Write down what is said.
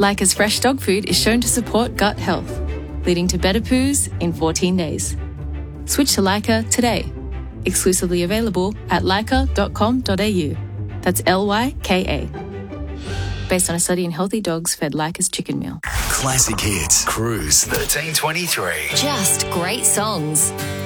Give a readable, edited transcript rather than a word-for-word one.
Lyca's fresh dog food is shown to support gut health, leading to better poos in 14 days. Switch to Lyca today. Exclusively available at lyca.com.au. That's Lyka. Based on a study in healthy dogs fed Lyca's chicken meal. Classic Hits. Cruise 1323. Just great songs.